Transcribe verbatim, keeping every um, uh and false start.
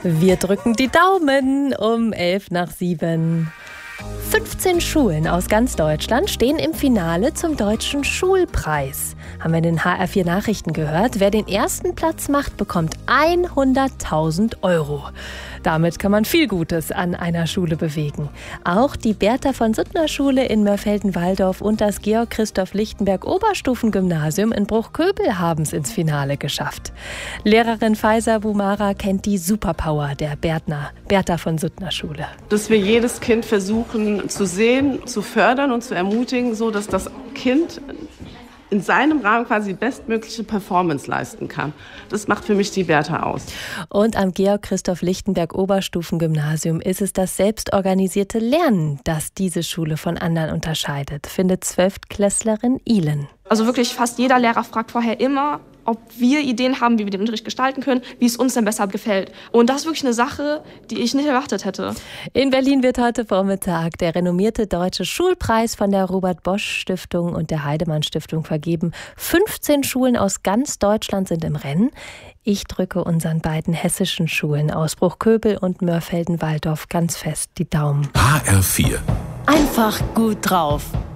Wir drücken die Daumen um elf nach sieben. fünfzehn Schulen aus ganz Deutschland stehen im Finale zum Deutschen Schulpreis. Haben wir in den H R vier Nachrichten gehört. Wer den ersten Platz macht, bekommt hunderttausend Euro. Damit kann man viel Gutes an einer Schule bewegen. Auch die Bertha von Suttner Schule in Mörfelden-Walldorf und das Georg-Christoph-Lichtenberg Oberstufengymnasium in Bruchköbel haben es ins Finale geschafft. Lehrerin Faiza Bumara kennt die Superpower der Bertner, Bertha von Suttner Schule. Dass wir jedes Kind versuchen zu sehen, zu fördern und zu ermutigen, so dass das Kind in seinem Rahmen quasi die bestmögliche Performance leisten kann. Das macht für mich die Bertha aus. Und am Georg-Christoph-Lichtenberg Oberstufengymnasium ist es das selbstorganisierte Lernen, das diese Schule von anderen unterscheidet, findet Zwölftklässlerin Ilen. Also wirklich fast jeder Lehrer fragt vorher immer, ob wir Ideen haben, wie wir den Unterricht gestalten können, wie es uns denn besser gefällt. Und das ist wirklich eine Sache, die ich nicht erwartet hätte. In Berlin wird heute Vormittag der renommierte Deutsche Schulpreis von der Robert-Bosch-Stiftung und der Heidemann-Stiftung vergeben. fünfzehn Schulen aus ganz Deutschland sind im Rennen. Ich drücke unseren beiden hessischen Schulen aus Bruchköbel und Mörfelden-Walldorf ganz fest die Daumen. H R vier. Einfach gut drauf.